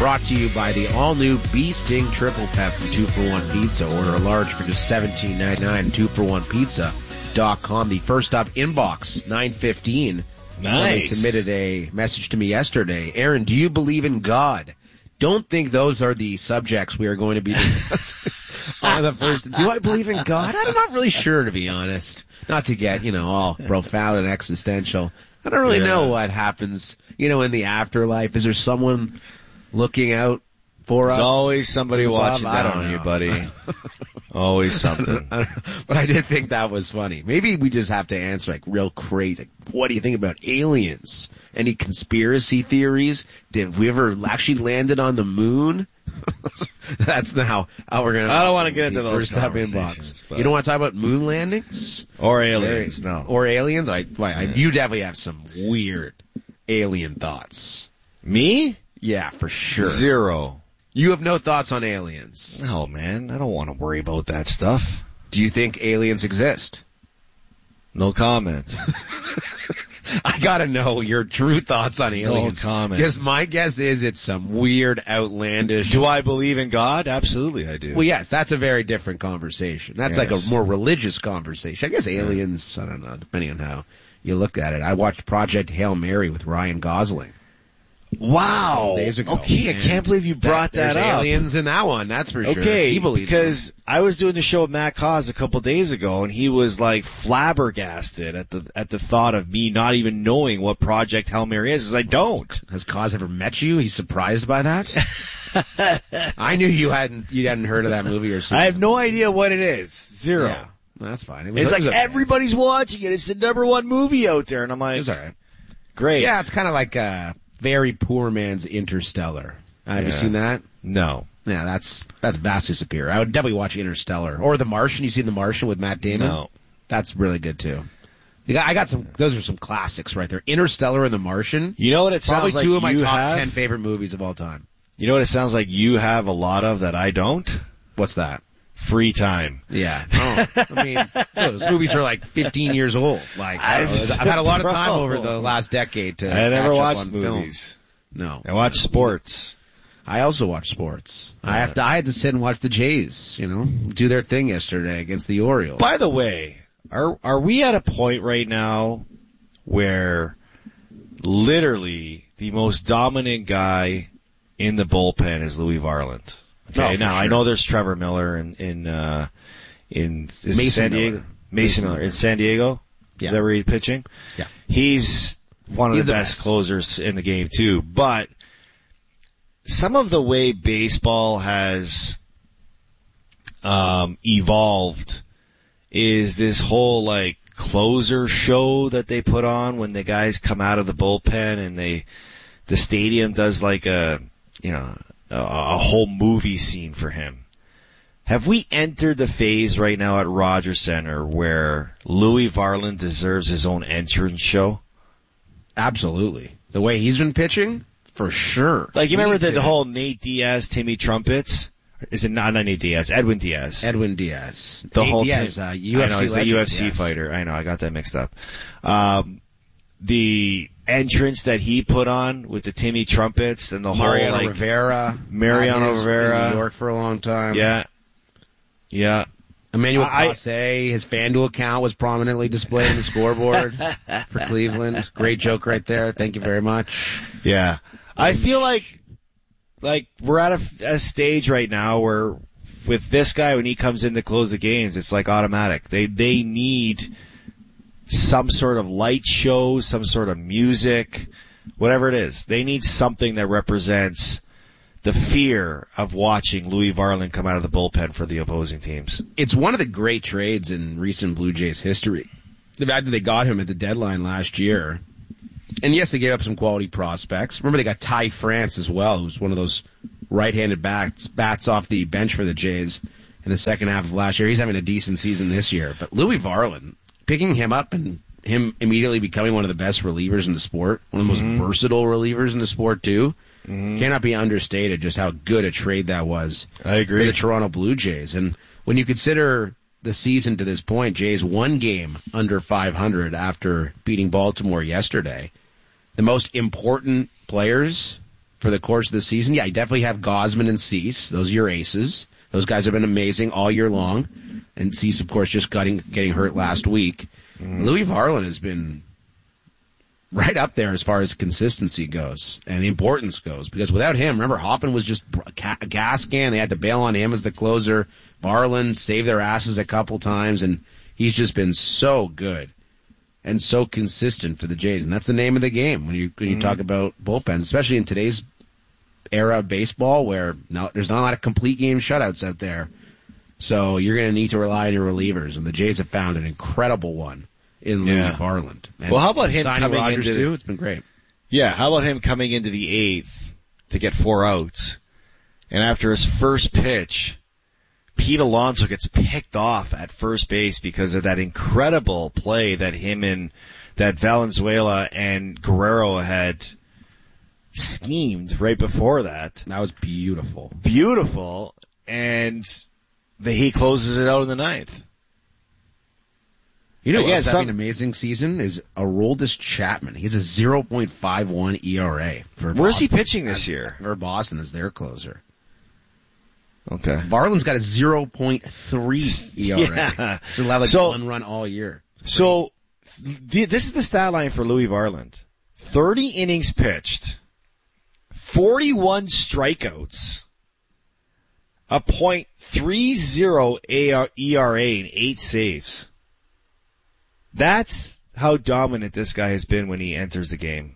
Brought to you by the all-new Bee Sting Triple Pep from 2-for-1 Pizza. Order a large for just $17.99 at 2for1pizza.com. The first up inbox, 9:15. Nice. Somebody submitted a message to me yesterday. Aaron, do you believe in God? Don't think those are the subjects we are going to be discussing on the first. Do I believe in God? I'm not really sure, to be honest. Not to get, all profound and existential. I don't really know what happens, in the afterlife. Is there someone looking out for us? There's always somebody watching I down don't on you, know. buddy. Always something. But I did think that was funny. Maybe we just have to answer real crazy. What do you think about aliens? Any conspiracy theories? Did we ever actually landed on the moon? That's how we're gonna. I don't want to get into those first up conversations. inbox. You don't want to talk about moon landings Or aliens, no. or aliens? You definitely have some weird alien thoughts. Me? Yeah, for sure. Zero. You have no thoughts on aliens. No, man. I don't want to worry about that stuff. Do you think aliens exist? No comment. I gotta know your true thoughts on aliens. No comment. Because my guess is it's some weird, outlandish... Do I believe in God? Absolutely I do. Well, yes, that's a very different conversation. That's like a Yes. more religious conversation. I guess aliens, I don't know, depending on how you look at it. I watched Project Hail Mary with Ryan Gosling. Wow. Days ago. Okay, I can't believe you brought that There's up. aliens in that one, that's for sure. Okay, He believes because I was doing the show with Matt Cause a couple days ago, and he was flabbergasted at the thought of me not even knowing what Project Hail Mary is, because I don't. Has Cause ever met you? He's surprised by that? I knew you hadn't heard of that movie or something. I have no idea what it is. Zero. Yeah, that's fine. It It's was okay. everybody's watching it. It's the #1 movie out there, and I'm It like, was alright. great. Yeah, it's kind of like a very poor man's Interstellar. Have you seen that? No. Yeah, that's vastly superior. I would definitely watch Interstellar. Or The Martian. You seen The Martian with Matt Damon? No. That's really good too. I got some, those are some classics right there. Interstellar and The Martian. You know what it sounds Probably like two of my you top have? 10 favorite movies of all time. You know what it sounds like you have a lot of that I don't? What's that? Free time. Yeah. Oh, I mean, those movies are 15 years old. I've had a lot of time over the last decade to I never catch up watched on movies. Film. No. I watch sports. I also watch sports. I had to sit and watch the Jays, do their thing yesterday against the Orioles. By the way, are we at a point right now where literally the most dominant guy in the bullpen is Louis Varland? Okay, now I know there's Trevor Miller in San Diego. Mason Miller in San Diego. Yeah. Is that where he's pitching? Yeah. He's one of the best closers in the game too, but some of the way baseball has evolved is this whole closer show that they put on when the guys come out of the bullpen, and the stadium does a whole movie scene for him. Have we entered the phase right now at Rogers Center where Louis Varland deserves his own entrance show? Absolutely. The way he's been pitching, for sure. You remember the whole Nate Diaz, Timmy Trumpets? Is it not Nate Diaz? Edwin Diaz. Edwin Diaz. The whole Diaz, UFC I know, he's a legend, UFC yes. fighter. I know, I got that mixed up. The entrance that he put on with the Timmy Trumpets and the Mariano whole Rivera. Mariano Rivera. In New York for a long time. Yeah. Yeah. Emmanuel Clase, his FanDuel account was prominently displayed on the scoreboard for Cleveland. Great joke right there. Thank you very much. Yeah. I feel like we're at a stage right now where with this guy, when he comes in to close the games, it's automatic. They need some sort of light show, some sort of music, whatever it is. They need something that represents the fear of watching Louis Varland come out of the bullpen for the opposing teams. It's one of the great trades in recent Blue Jays history. The fact that they got him at the deadline last year. And yes, they gave up some quality prospects. Remember, they got Ty France as well, who's one of those right-handed bats off the bench for the Jays in the second half of last year. He's having a decent season this year. But Louis Varland, picking him up and him immediately becoming one of the best relievers in the sport, one of the most versatile relievers in the sport too, cannot be understated just how good a trade that was. I agree. For the Toronto Blue Jays. And when you consider the season to this point, Jays one game under 500 after beating Baltimore yesterday. The most important players for the course of the season, yeah, you definitely have Gausman and Cease. Those are your aces. Those guys have been amazing all year long. And Cease, of course, just getting hurt last week. Louis Varland has been right up there as far as consistency goes and the importance goes. Because without him, remember, Hoffman was just a gas can. They had to bail on him as the closer. Varland saved their asses a couple times, and he's just been so good and so consistent for the Jays. And that's the name of the game when you talk about bullpens, especially in today's era of baseball where there's not a lot of complete game shutouts out there. So you're going to need to rely on your relievers, and the Jays have found an incredible one in Louis Varland. And well, how about him coming Rogers into too? It's been great. Yeah, how about him coming into the eighth to get 4 outs, and after his first pitch, Pete Alonso gets picked off at first base because of that incredible play that that Valenzuela and Guerrero had schemed right before that. That was beautiful. Beautiful, and he closes it out in the ninth. You know what's having an amazing season is Aroldis Chapman. He's a 0.51 ERA for Where's he pitching this year? Or Boston as their closer. Okay. Varland's got a 0.3 ERA. Yeah. So he'll have one run all year. So this is the stat line for Louis Varland. 30 innings pitched, 41 strikeouts, a .30 ERA and 8 saves. That's how dominant this guy has been when he enters the game.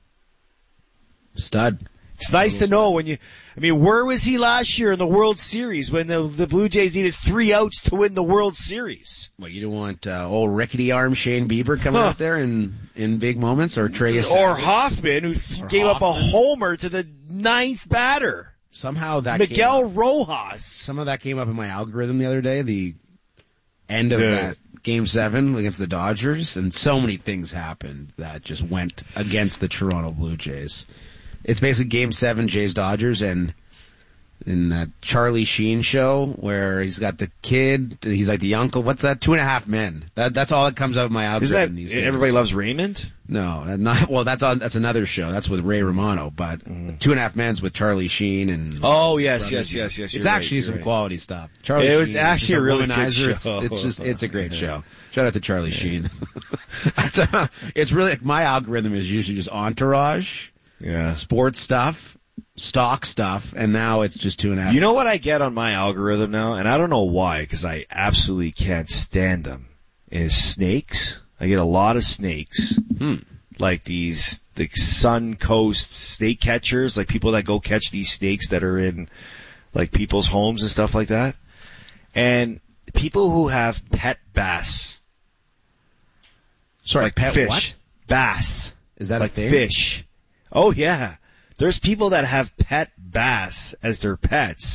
Stud. It's nice to know where was he last year in the World Series when the Blue Jays needed 3 outs to win the World Series? Well, you don't want old rickety arm Shane Bieber coming out there in big moments, or Trey Estrada. Or Hoffman, who gave up a homer to the 9th batter. Somehow that Miguel Rojas. Some of that came up in my algorithm the other day, the end of that Game 7 against the Dodgers, and so many things happened that just went against the Toronto Blue Jays. It's basically Game 7 Jays-Dodgers, and in that Charlie Sheen show where he's got the kid, he's like the uncle. What's that? 2.5 Men. That's all that comes out of my algorithm these days. Everybody Loves Raymond? No, that's another show. That's with Ray Romano, but 2.5 Men's with Charlie Sheen and. Oh yes. It's actually some quality stuff. Charlie It was Sheen, actually a really good show. It's a great show. Shout out to Charlie Sheen. It's really, my algorithm is usually just Entourage, sports stuff, stock stuff, and now it's just 2.5. You know what I get on my algorithm now, and I don't know why, because I absolutely can't stand them, is snakes. I get a lot of snakes, like the Sun Coast snake catchers, like people that go catch these snakes that are in like people's homes and stuff like that, and people who have pet bass. Sorry, like pet fish. What? Bass. Is that like a thing? Fish? Oh yeah. There's people that have pet bass as their pets.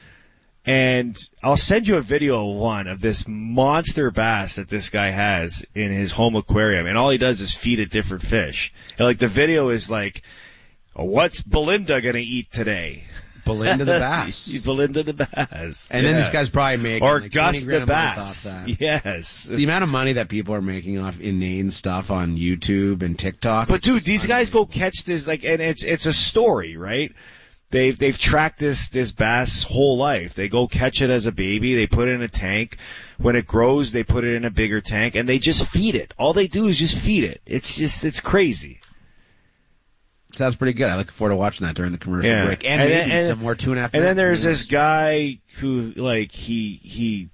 And I'll send you a video of one of this monster bass that this guy has in his home aquarium. And all he does is feed it different fish. And like the video is like, what's Belinda gonna eat today? Belinda the bass. Belinda the bass. And then this guy's probably making or like Gus the $20,000 bass. off that. Yes. The amount of money that people are making off inane stuff on YouTube and TikTok. But dude, these guys go catch this, like, and it's a story, right? They've tracked this bass whole life. They go catch it as a baby, they put it in a tank. When it grows, they put it in a bigger tank, and they just feed it. All they do is just feed it. It's crazy. Sounds pretty good. I look forward to watching that during the commercial break. And maybe some more 2.5 And then there's this guy who, like, he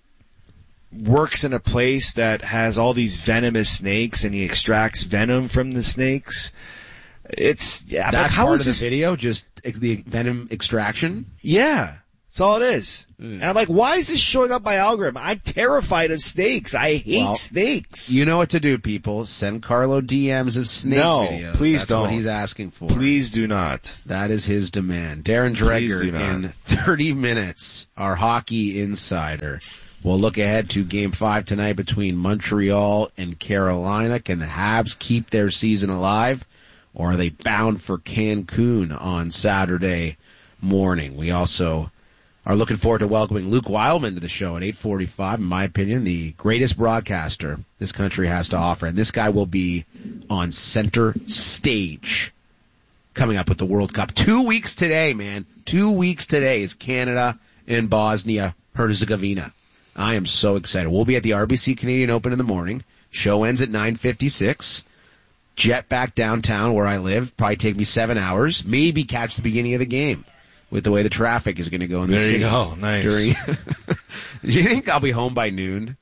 works in a place that has all these venomous snakes, and he extracts venom from the snakes. That's like, how part is this of the video? Just the venom extraction? Yeah. That's all it is. And I'm like, why is this showing up my algorithm? I'm terrified of snakes. I hate snakes. You know what to do, people. Send Carlo DMs of snake videos. No, please That's don't. what he's asking for. Please do not. That is his demand. Darren Dreger in 30 minutes, our hockey insider. We'll look ahead to Game 5 tonight between Montreal and Carolina. Can the Habs keep their season alive, or are they bound for Cancun on Saturday morning? We also are looking forward to welcoming Luke Wildman to the show at 8:45. In my opinion, the greatest broadcaster this country has to offer. And this guy will be on center stage coming up with the World Cup. 2 weeks today, man. 2 weeks today is Canada and Bosnia-Herzegovina. I am so excited. We'll be at the RBC Canadian Open in the morning. Show ends at 9:56. Jet back downtown where I live. Probably take me 7 hours. Maybe catch the beginning of the game with the way the traffic is going to go in the city. There you go. Nice. Do you think I'll be home by noon?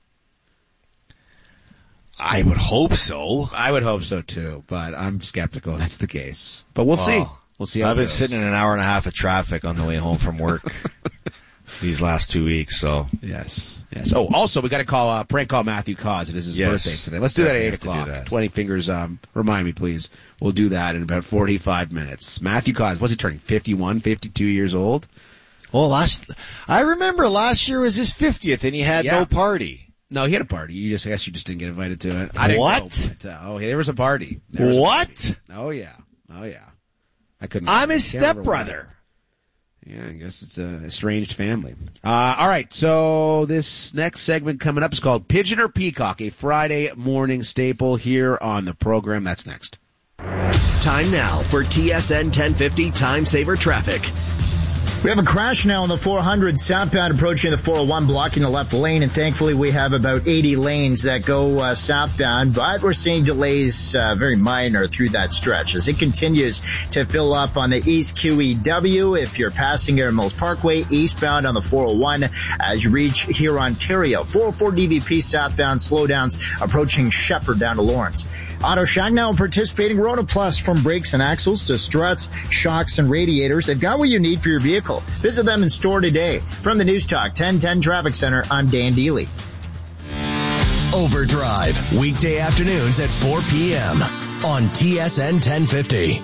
I would hope so. I would hope so too, but I'm skeptical that's the case. But we'll see. We'll see how I've it been goes. sitting in an hour and a half of traffic on the way home from work these last 2 weeks, so. Yes. Oh, also, we got to prank call Matthew Cause. It is his birthday today. Let's do that at 8 o'clock. 20 fingers, remind me, please. We'll do that in about 45 minutes. Matthew Cause, what's he turning? 51, 52 years old? Well, I remember last year was his 50th and he had no party. No, he had a party. I guess you just didn't get invited to it. I didn't What? Go, but, there was a party. What? Oh yeah. I couldn't. I'm his stepbrother. Yeah, I guess it's a estranged family. All right, so this next segment coming up is called Pigeon or Peacock, a Friday morning staple here on the program. That's next. Time now for TSN 1050 Time Saver Traffic. We have a crash now on the 400 southbound approaching the 401, blocking the left lane, and thankfully we have about 80 lanes that go southbound, but we're seeing delays very minor through that stretch as it continues to fill up on the East QEW. If you're passing Air Mills Parkway eastbound on the 401 as you reach here Ontario, 404 DVP southbound slowdowns approaching Shepherd down to Lawrence. Auto Shack now participating Rona Plus, from brakes and axles to struts, shocks, and radiators. They've got what you need for your vehicle. Visit them in store today. From the News Talk 1010 Traffic Center, I'm Dan Deely. Overdrive, weekday afternoons at 4 p.m. on TSN 1050.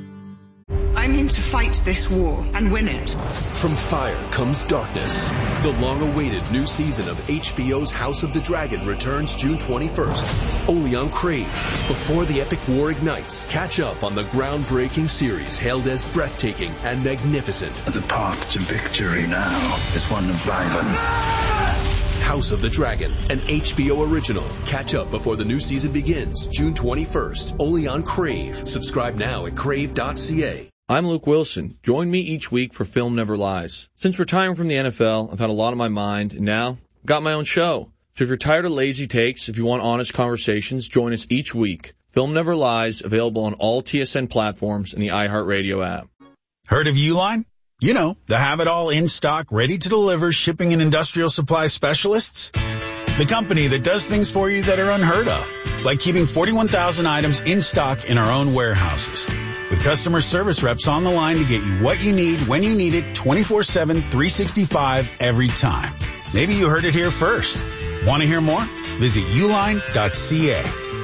I'm in to fight this war and win it. From fire comes darkness. The long-awaited new season of HBO's House of the Dragon returns June 21st, only on Crave. Before the epic war ignites, catch up on the groundbreaking series hailed as breathtaking and magnificent. The path to victory now is one of violence. House of the Dragon, an HBO original. Catch up before the new season begins, June 21st, only on Crave. Subscribe now at crave.ca. I'm Luke Wilson. Join me each week for Film Never Lies. Since retiring from the NFL, I've had a lot on my mind, and now I've got my own show. So if you're tired of lazy takes, if you want honest conversations, join us each week. Film Never Lies, available on all TSN platforms and the iHeartRadio app. Heard of Uline? You know, the have-it-all in-stock, ready-to-deliver shipping and industrial supply specialists. The company that does things for you that are unheard of, like keeping 41,000 items in stock in our own warehouses. With customer service reps on the line to get you what you need, when you need it, 24/7, 365, every time. Maybe you heard it here first. Want to hear more? Visit uline.ca.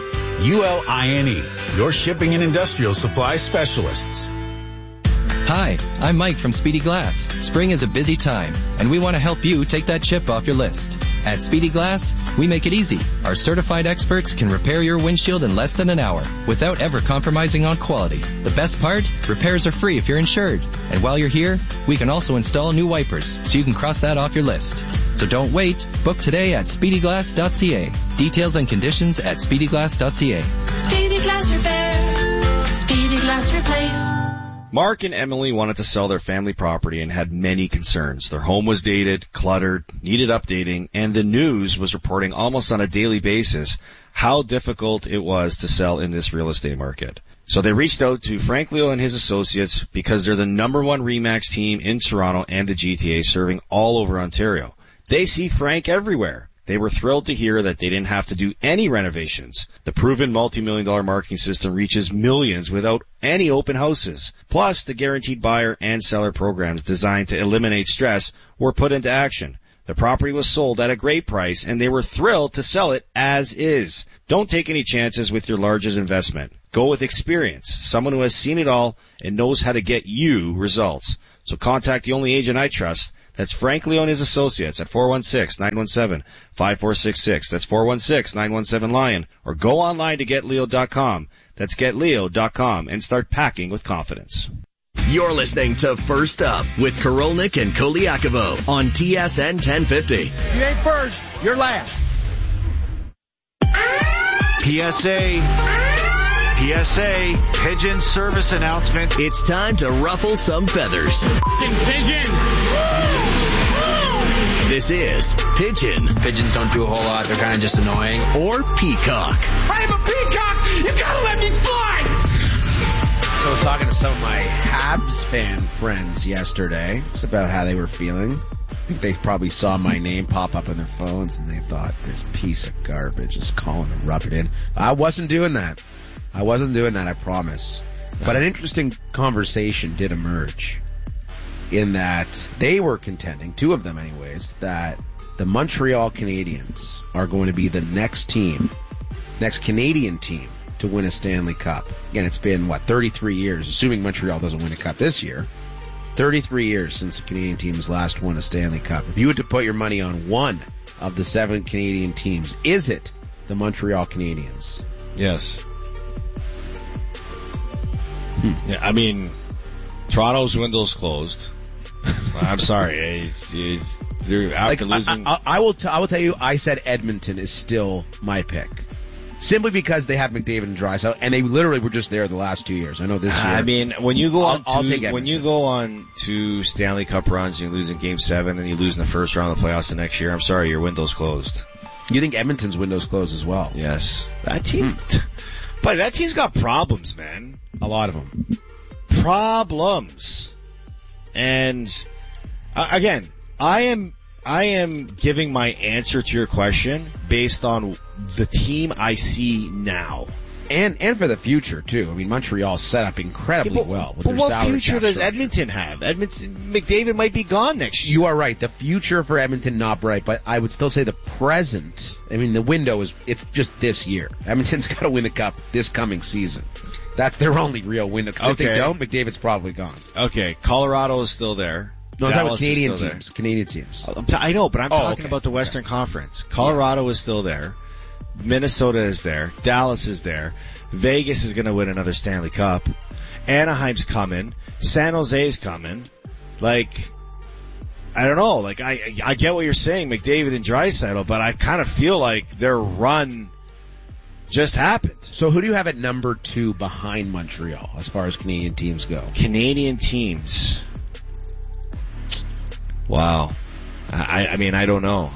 ULINE, your shipping and industrial supply specialists. Hi, I'm Mike from Speedy Glass. Spring is a busy time, and we want to help you take that chip off your list. At Speedy Glass, we make it easy. Our certified experts can repair your windshield in less than an hour without ever compromising on quality. The best part? Repairs are free if you're insured. And while you're here, we can also install new wipers, so you can cross that off your list. So don't wait. Book today at speedyglass.ca. Details and conditions at speedyglass.ca. Speedy Glass Repair. Speedy Glass Replace. Mark and Emily wanted to sell their family property and had many concerns. Their home was dated, cluttered, needed updating, and the news was reporting almost on a daily basis how difficult it was to sell in this real estate market. So they reached out to Frank Leo and his associates because they're the #1 RE/MAX team in Toronto and the GTA, serving all over Ontario. They see Frank everywhere. They were thrilled to hear that they didn't have to do any renovations. The proven multi-million-dollar marketing system reaches millions without any open houses. Plus, the guaranteed buyer and seller programs designed to eliminate stress were put into action. The property was sold at a great price, and they were thrilled to sell it as is. Don't take any chances with your largest investment. Go with experience, someone who has seen it all and knows how to get you results. So contact the only agent I trust. That's Frank Leo and his associates at 416-917-5466. That's 416-917-LION. Or go online to getleo.com. That's getleo.com and start packing with confidence. You're listening to First Up with Korolnik and Koliakovo on TSN 1050. You ain't first, you're last. PSA. PSA, pigeon service announcement. It's time to ruffle some feathers. Pigeon! This is Pigeon. Pigeons don't do a whole lot. They're kind of just annoying. Or Peacock. I'm a peacock! You gotta let me fly! So I was talking to some of my Habs fan friends yesterday. It's about how they were feeling. I think they probably saw my name pop up on their phones and they thought, this piece of garbage is calling to rub it in. I wasn't doing that. I promise. But an interesting conversation did emerge in that they were contending, two of them anyways, that the Montreal Canadiens are going to be the next Canadian team to win a Stanley Cup. Again, it's been, 33 years, assuming Montreal doesn't win a cup this year. 33 years since the Canadian team has last won a Stanley Cup. If you were to put your money on one of the 7 Canadian teams, is it the Montreal Canadiens? Yes. Yeah, I mean, Toronto's window's closed. I'm sorry. After losing... I will tell you, I said Edmonton is still my pick. Simply because they have McDavid and Draisaitl, and they literally were just there the last 2 years. I know this year. I mean, when you go on to Stanley Cup runs, you lose in Game 7, and you lose in the first round of the playoffs the next year, I'm sorry, your window's closed. You think Edmonton's window's closed as well? Yes. That team... But that team's got problems, man. A lot of them. Problems. And, again, I am giving my answer to your question based on the team I see now. And for the future, too. I mean, Montreal's set up incredibly well with their salary cap But what future does structure. Edmonton have? McDavid might be gone next year. You are right. The future for Edmonton, not bright, but I would still say the present. I mean, the window it's just this year. Edmonton's got to win the cup this coming season. That's their only real window. Because if they don't, McDavid's probably gone. Okay, Colorado is still there. No, Dallas I'm talking about Canadian teams. I know, but I'm talking about the Western Conference. Colorado is still there. Minnesota is there. Dallas is there. Vegas is going to win another Stanley Cup. Anaheim's coming. San Jose's coming. Like, I don't know. Like, I get what you're saying, McDavid and Draisaitl, but I kind of feel like their run just happened. So who do you have at number 2 behind Montreal as far as Canadian teams go? Canadian teams. Wow. I mean, I don't know.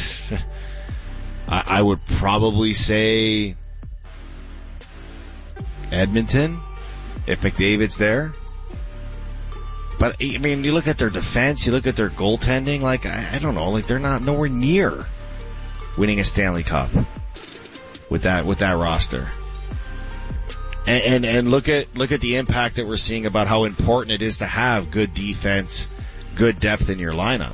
I would probably say Edmonton if McDavid's there. But, I mean, you look at their defense, you look at their goaltending, like, I don't know, like, they're not nowhere near winning a Stanley Cup with that roster. And look at the impact that we're seeing about how important it is to have good defense, good depth in your lineup.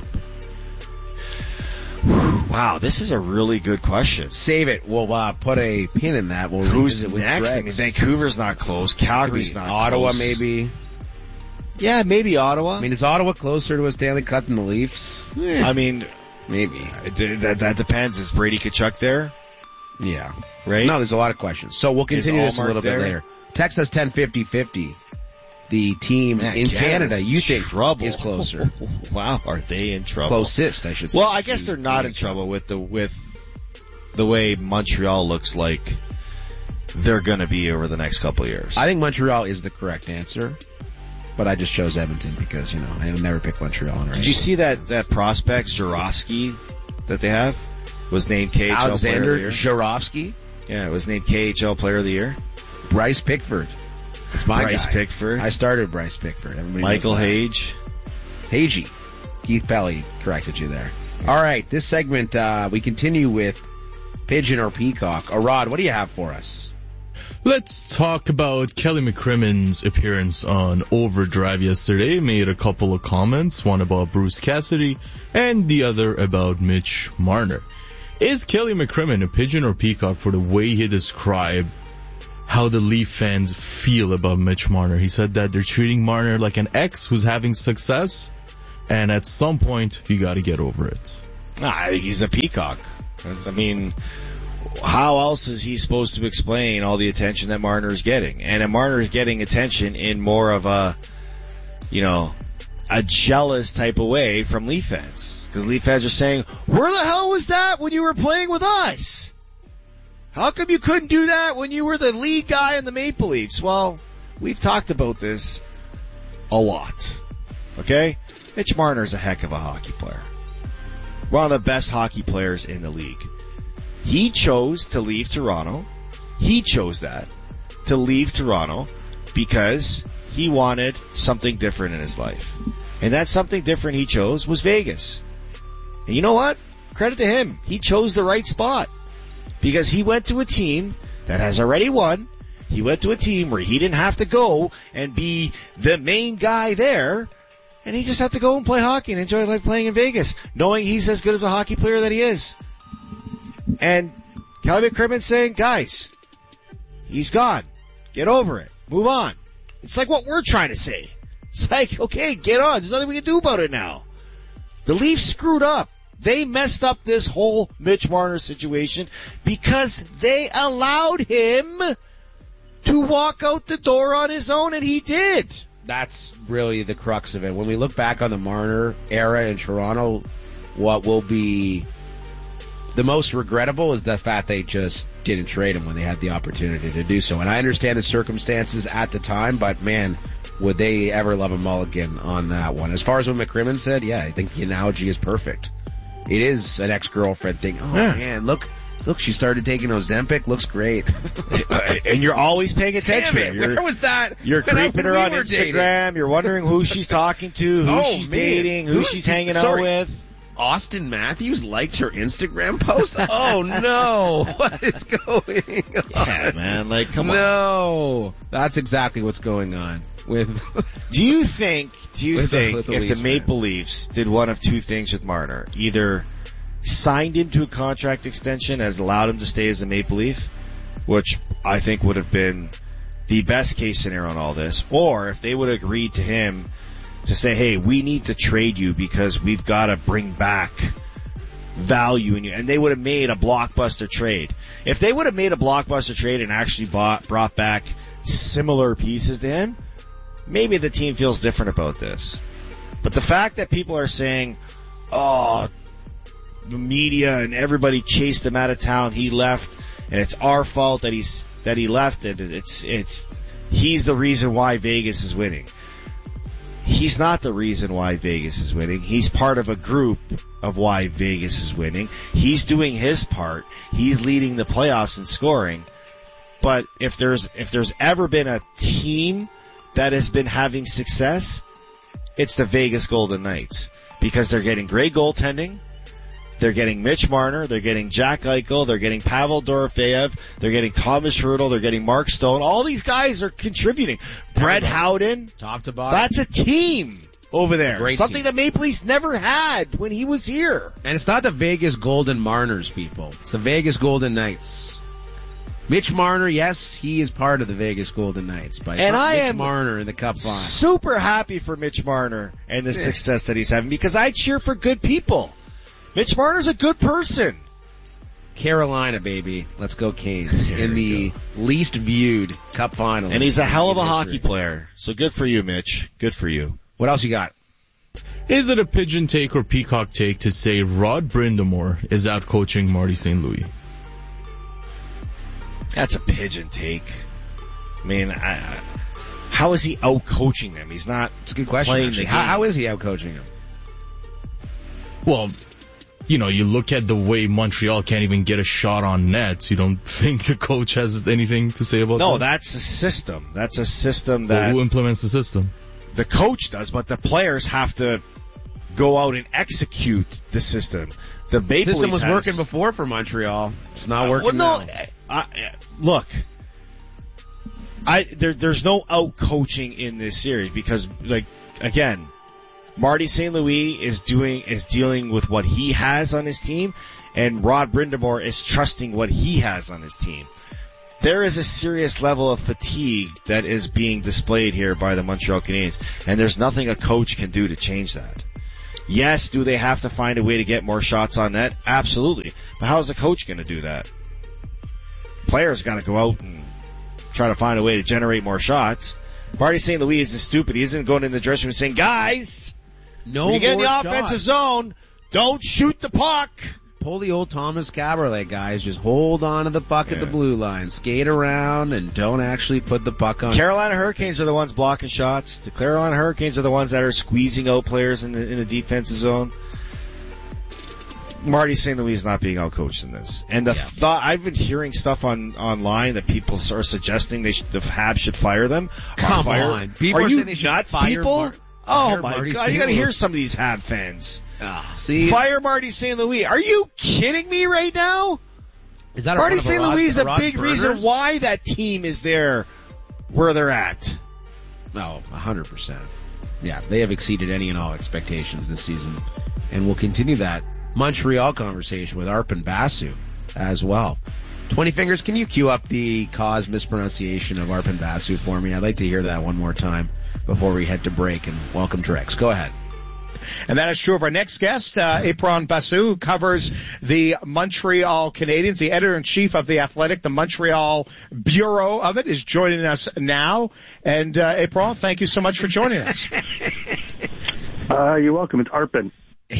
Wow, this is a really good question. Save it. We'll put a pin in that. We'll Who's revisit with next? Greg. I mean, Vancouver's not close. Calgary's not Ottawa, close. maybe. Yeah, maybe Ottawa. I mean, is Ottawa closer to a Stanley Cup than the Leafs? I mean, maybe. That depends. Is Brady Tkachuk there? Yeah. Right? No, there's a lot of questions. So we'll continue this a little bit there? later. Text us 105050. The team in Canada you think is closer. Wow, are they in trouble? Closest, I should say. Well, I guess they're not in trouble with the way Montreal looks like they're going to be over the next couple of years. I think Montreal is the correct answer, but I just chose Edmonton because, I never picked Montreal. Did you see that prospect, Zhuravsky, that they have? Was named KHL Alexander Player of the Year. Zhuravsky? Yeah, it was named KHL Player of the Year. Bryce Pickford. It's my Bryce guy. Pickford. I started Bryce Pickford. Everybody Michael knows that. Hage. Hagee. Keith Pelly corrected you there. All right, this segment, we continue with Pigeon or Peacock. Rod, what do you have for us? Let's talk about Kelly McCrimmon's appearance on Overdrive yesterday. Made a couple of comments, one about Bruce Cassidy and the other about Mitch Marner. Is Kelly McCrimmon a pigeon or peacock for the way he described how the Leaf fans feel about Mitch Marner? He said that they're treating Marner like an ex who's having success, and at some point, you gotta get over it. I think he's a peacock. I mean, how else is he supposed to explain all the attention that Marner is getting? And Marner is getting attention in more of a jealous type of way from Leaf fans. Because Leaf fans are saying, where the hell was that when you were playing with us? How come you couldn't do that when you were the lead guy in the Maple Leafs? Well, we've talked about this a lot. Okay? Mitch Marner's a heck of a hockey player. One of the best hockey players in the league. He chose to leave Toronto. He chose that, to leave Toronto, because he wanted something different in his life. And that something different he chose was Vegas. And you know what? Credit to him. He chose the right spot. Because he went to a team that has already won. He went to a team where he didn't have to go and be the main guy there. And he just had to go and play hockey and enjoy life playing in Vegas, knowing he's as good as a hockey player that he is. And Kelly McCrimmon's saying, guys, he's gone. Get over it. Move on. It's like what we're trying to say. It's like, okay, get on. There's nothing we can do about it now. The Leafs screwed up. They messed up this whole Mitch Marner situation because they allowed him to walk out the door on his own, and he did. That's really the crux of it. When we look back on the Marner era in Toronto, what will be the most regrettable is the fact they just didn't trade him when they had the opportunity to do so. And I understand the circumstances at the time, but man, would they ever love a mulligan on that one. As far as what McCrimmon said, yeah, I think the analogy is perfect. It is an ex-girlfriend thing. Oh man, look, she started taking Ozempic. Looks great. And you're always paying attention. Damn it, where was that? You're creeping her on Instagram. Dating. You're wondering who she's talking to, who she's dating, who she's hanging out with. Austin Matthews liked her Instagram post? Oh no! What is going on? Yeah, man, like, come on. No! That's exactly what's going on with... Do you think if the Maple Leafs did one of two things with Marner, either signed him to a contract extension and allowed him to stay as a Maple Leaf, which I think would have been the best case scenario in all this, or if they would have agreed to him to say, hey, we need to trade you because we've got to bring back value in you. And they would have made a blockbuster trade. If they would have made a blockbuster trade and actually brought back similar pieces to him, maybe the team feels different about this. But the fact that people are saying, oh, the media and everybody chased him out of town, he left, and it's our fault that he left, and he's the reason why Vegas is winning. He's not the reason why Vegas is winning. He's part of a group of why Vegas is winning. He's doing his part. He's leading the playoffs in scoring. But if there's ever been a team that has been having success, it's the Vegas Golden Knights. Because they're getting great goaltending. They're getting Mitch Marner. They're getting Jack Eichel. They're getting Pavel Dorofeyev. They're getting Thomas Hertl. They're getting Mark Stone. All these guys are contributing. Brett Howden. Top to bottom. That's a team over there. Great Something team that Maple Leafs never had when he was here. And it's not the Vegas Golden Marners, people. It's the Vegas Golden Knights. Mitch Marner, yes, he is part of the Vegas Golden Knights. But and I Mitch am Marner in the Cup final. Super happy for Mitch Marner and the success that he's having because I cheer for good people. Mitch Marner's a good person. Carolina, baby. Let's go Canes. In the least viewed Cup final. And he's a hell of a hockey player. So good for you, Mitch. Good for you. What else you got? Is it a pigeon take or peacock take to say Rod Brind'Amour is out coaching Marty St. Louis? That's a pigeon take. I mean, how is he out coaching them? He's not. It's a good question. Playing the game. How is he out coaching them? Well, you know, you look at the way Montreal can't even get a shot on net. You don't think the coach has anything to say about that? No, that's a system. That's a system that... Well, who implements the system? The coach does, but the players have to go out and execute the system. The Maple system Leafs was working before for Montreal. It's not working now. Look, there's no out coaching in this series because, like, again, Marty St. Louis is dealing with what he has on his team, and Rod Brind'Amour is trusting what he has on his team. There is a serious level of fatigue that is being displayed here by the Montreal Canadiens, and there's nothing a coach can do to change that. Yes, do they have to find a way to get more shots on net? Absolutely. But how is the coach going to do that? Players got to go out and try to find a way to generate more shots. Marty St. Louis isn't stupid. He isn't going in the dressing room saying, guys, when you get in the offensive zone, don't shoot the puck. pull the old Thomas Caberlet, guys. Just hold on to the puck at the blue line. Skate around and don't actually put the puck on. Carolina Hurricanes are the ones blocking shots. The Carolina Hurricanes are the ones that are squeezing out players in the defensive zone. Marty St. Louis is not being outcoached in this. And the thought, I've been hearing stuff online that people are suggesting the Habs should fire them. Come on. People are you saying they should nuts, fire people? Oh my Marty God, St. you gotta Louis. hear some of these Hab fans. See? Fire Marty St. Louis. Are you kidding me right now? Is that Marty St. Louis is a big Burners? reason why that team is there where they're at. No, 100%. Yeah, they have exceeded any and all expectations this season. And we'll continue that Montreal conversation with Arpon Basu as well. 20 Fingers, can you cue up the cause mispronunciation of Arpon Basu for me? I'd like to hear that one more time before we head to break, and welcome Drex. Go ahead. And that is true of our next guest, Arpon Basu, who covers the Montreal Canadiens. The editor-in-chief of The Athletic, the Montreal Bureau of it, is joining us now. And Arpon, thank you so much for joining us. You're welcome. It's Arpon.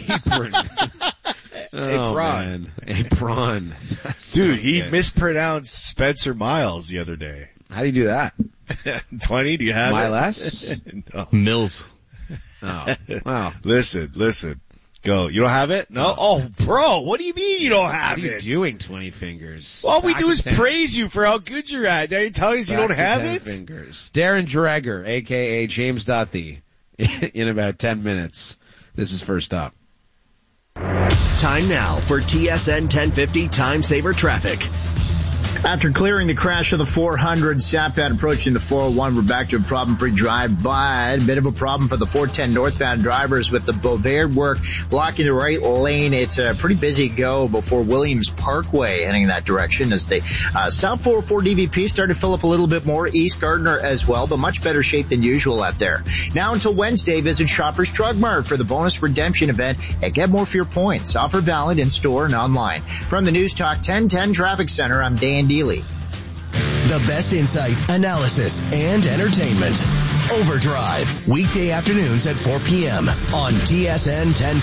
Apron. Dude, he mispronounced Spencer Miles the other day. How do you do that? 20, do you have Miles? No. Mills. Oh, wow. Listen. Go. You don't have it? No? Oh, bro, what do you mean you don't have it? What are you doing, 20 Fingers? All we do is praise you for how good you're at. Now you're telling us you don't have it? Fingers. Darren Dreger, a.k.a. James Duthie, in about 10 minutes. This is First Up. Time now for TSN 1050 Time Saver Traffic. After clearing the crash of the 400 southbound approaching the 401, we're back to a problem-free drive, but a bit of a problem for the 410 northbound drivers with the Bovaird work blocking the right lane. It's a pretty busy go before Williams Parkway heading in that direction as the South 404 DVP started to fill up a little bit more, East Gardner as well, but much better shape than usual out there. Now until Wednesday, visit Shoppers Drug Mart for the bonus redemption event and get more for your points. Offer valid in store and online. From the News Talk 1010 Traffic Center, I'm Dan Dealey. The best insight, analysis, and entertainment. Overdrive. Weekday afternoons at 4 p.m. on TSN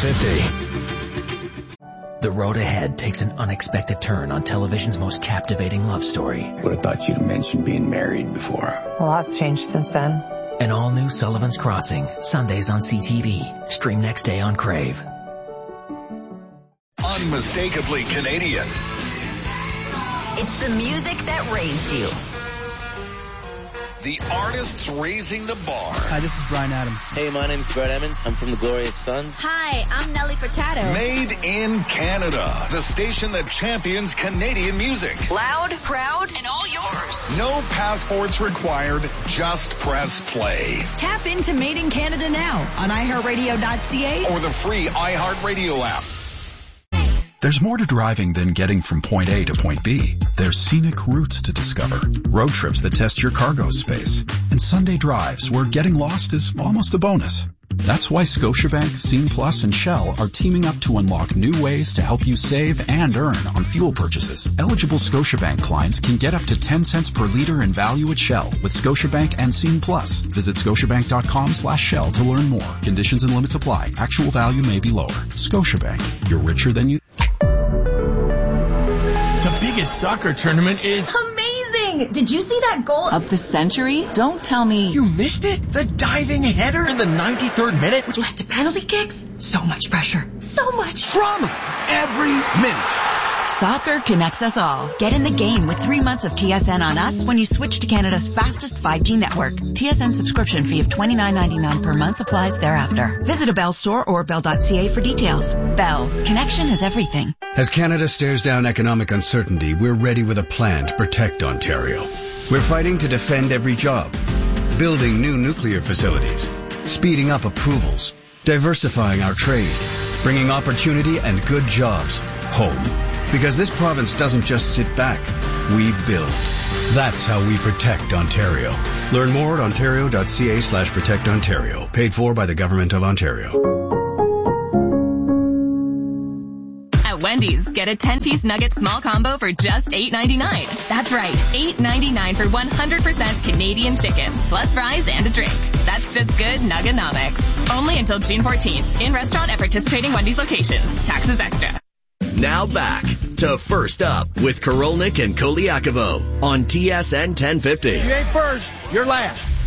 1050. The road ahead takes an unexpected turn on television's most captivating love story. Would have thought you'd mentioned being married before. A lot's changed since then. An all-new Sullivan's Crossing. Sundays on CTV. Stream next day on Crave. Unmistakably Canadian. It's the music that raised you. The artists raising the bar. Hi, this is Bryan Adams. Hey, my name's Brett Emmons. I'm from the Glorious Sons. Hi, I'm Nelly Furtado. Made in Canada. The station that champions Canadian music. Loud, proud, and all yours. No passports required. Just press play. Tap into Made in Canada now on iHeartRadio.ca or the free iHeartRadio app. There's more to driving than getting from point A to point B. There's scenic routes to discover, road trips that test your cargo space, and Sunday drives where getting lost is almost a bonus. That's why Scotiabank, Scene Plus, and Shell are teaming up to unlock new ways to help you save and earn on fuel purchases. Eligible Scotiabank clients can get up to 10 cents per liter in value at Shell with Scotiabank and Scene Plus. Visit scotiabank.com/Shell to learn more. Conditions and limits apply. Actual value may be lower. Scotiabank. You're richer than you... The biggest soccer tournament is... Amazing! Did you see that goal of the century? Don't tell me. You missed it? The diving header in the 93rd minute? Which led to penalty kicks? So much pressure. So much drama. Every minute. Soccer connects us all. Get in the game with 3 months of TSN on us when you switch to Canada's fastest 5G network. TSN subscription fee of $29.99 per month applies thereafter. Visit a Bell store or bell.ca for details. Bell. Connection is everything. As Canada stares down economic uncertainty, we're ready with a plan to protect Ontario. We're fighting to defend every job, building new nuclear facilities, speeding up approvals, diversifying our trade, bringing opportunity and good jobs home. Because this province doesn't just sit back, we build. That's how we protect Ontario. Learn more at ontario.ca/protectontario. Paid for by the Government of Ontario. At Wendy's, get a 10-piece nugget small combo for just $8.99. That's right, $8.99 for 100% Canadian chicken, plus fries and a drink. That's just good Nuggenomics. Only until June 14th. In restaurant at participating Wendy's locations. Taxes extra. Now back to First Up with Korolnik and Koliakovo on TSN 1050. You ain't first, you're last.